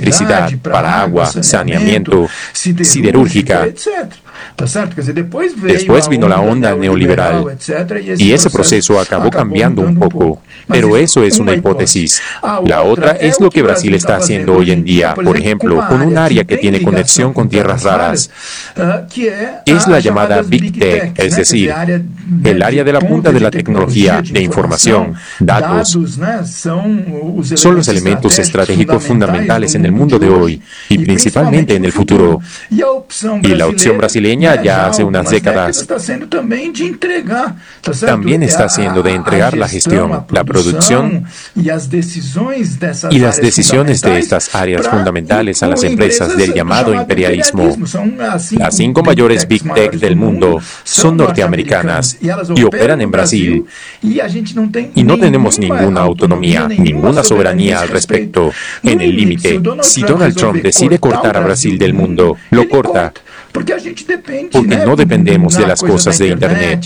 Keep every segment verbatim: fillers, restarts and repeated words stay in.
electricidad, para agua, saneamiento, siderúrgica. Después vino la onda neoliberal y ese proceso acabó cambiando un poco, pero eso es una hipótesis. La otra es lo que Brasil está haciendo hoy en día, por ejemplo, con un área que tiene conexión con tierras raras, que es la llamada Big Tech, es decir, el área de la punta de la tecnología, de información, datos. Son los elementos estratégicos fundamentales en el mundo de hoy y principalmente en el futuro. Y la opción brasileña ya hace unas décadas también está haciendo de entregar la gestión, la producción y las decisiones de estas áreas fundamentales a las empresas del llamado imperialismo. Las cinco mayores Big Tech del mundo son norteamericanas y operan en Brasil. Y no tenemos ninguna autonomía, ninguna soberanía al respecto. En el límite, si Donald Trump decide cortar a Brasil del mundo, lo corta. Porque no dependemos de las cosas de Internet,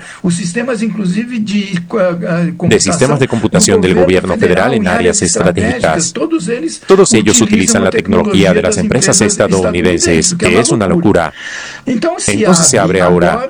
de sistemas de computación del gobierno federal en áreas estratégicas. Todos ellos utilizan la tecnología de las empresas estadounidenses, que es una locura. Entonces se abre ahora,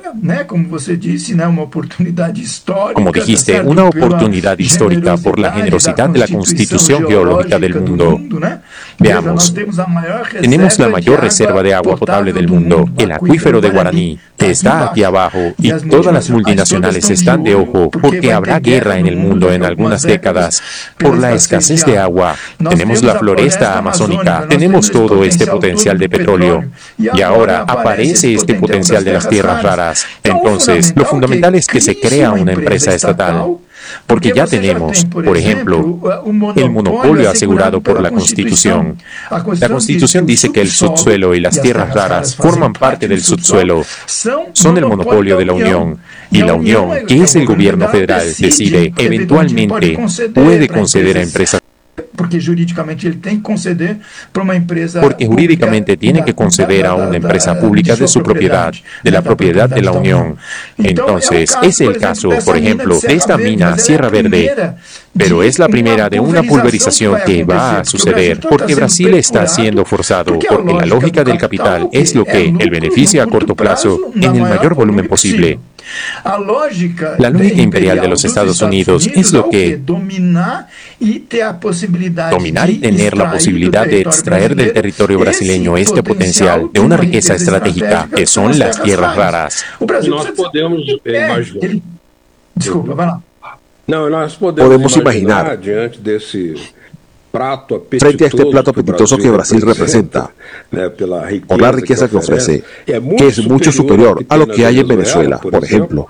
como dijiste, una oportunidad histórica por la generosidad de la constitución geológica del mundo. Veamos, tenemos la mayor reserva de agua potable del mundo. El acuífero de Guaraní está aquí abajo y todas las multinacionales están de ojo porque habrá guerra en el mundo en algunas décadas por la escasez de agua. Tenemos la floresta amazónica, tenemos todo este potencial de petróleo y ahora aparece este potencial de las tierras raras. Entonces, lo fundamental es que se crea una empresa estatal. Porque ya tenemos, por ejemplo, el monopolio asegurado por la Constitución. La Constitución dice que el subsuelo y las tierras raras forman parte del subsuelo. Son el monopolio de la Unión. Y la Unión, que es el gobierno federal, decide, eventualmente, puede conceder a empresas. Porque jurídicamente ele tem que conceder para uma empresa Porque jurídicamente tiene que conceder a una empresa pública de su propiedad, de la propiedad de la Unión. Entonces, es el caso, por ejemplo, de esta mina Sierra Verde, pero es la primera de una pulverización que va a suceder, porque Brasil está siendo forzado, porque la lógica del capital es lo que el beneficia a corto plazo en el mayor volumen posible. La lógica imperial de los Estados Unidos es lo que dominar y tener la posibilidad de extraer del territorio brasileño este potencial de una riqueza estratégica que son las tierras raras. Nós podemos imaginar. Desculpa, vai lá. Não, nós podemos imaginar diante desse frente a este plato apetitoso que Brasil representa, por la riqueza que ofrece, que es mucho superior a lo que hay en Venezuela, por ejemplo.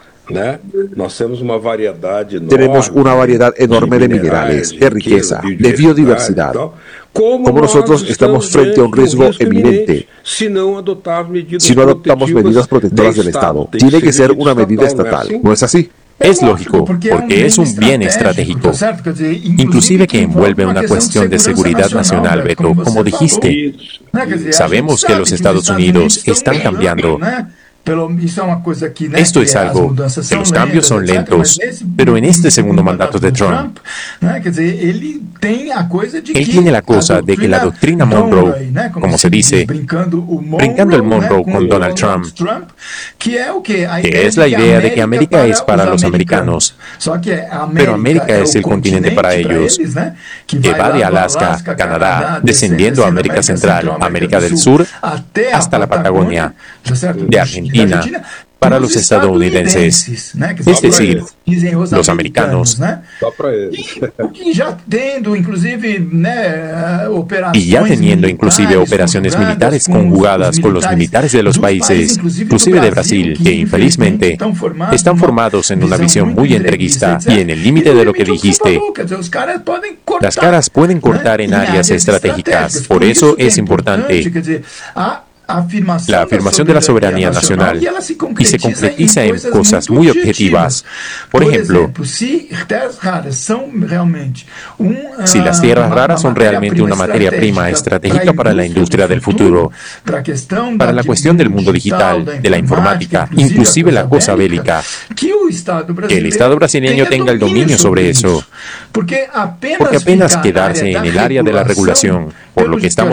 Tenemos una variedad enorme de minerales, de riqueza, de biodiversidad. Como nosotros estamos frente a un riesgo eminente si no adoptamos medidas protectoras del Estado. Tiene que ser una medida estatal, ¿no es así? Es lógico, porque es un bien estratégico, inclusive que envuelve una cuestión de seguridad nacional, Beto, como dijiste. Sabemos que los Estados Unidos están cambiando. Esto es algo que los cambios son lentos, pero en este segundo mandato de Trump, él tiene la cosa de que la doctrina Monroe, como se dice, brincando el Monroe con Donald Trump, que es la idea de que América es para los americanos, pero América es el continente para ellos, que va de Alaska, Canadá, descendiendo a América Central, América del Sur, hasta la Patagonia, de Argentina, para los estadounidenses, es decir, los americanos, y ya teniendo inclusive operaciones militares conjugadas con los militares de los países, inclusive de Brasil, que infelizmente están formados en una visión muy entreguista y en el límite de lo que dijiste. Las caras pueden cortar en áreas estratégicas, por eso es importante la afirmación de la soberanía nacional y se concretiza en cosas muy objetivas. Por ejemplo, si las tierras raras son realmente una materia prima estratégica para la industria del futuro, para la cuestión del mundo digital, de la informática, inclusive la cosa bélica, que el Estado brasileño tenga el dominio sobre eso, porque apenas quedarse en el área de la regulación, por lo que estamos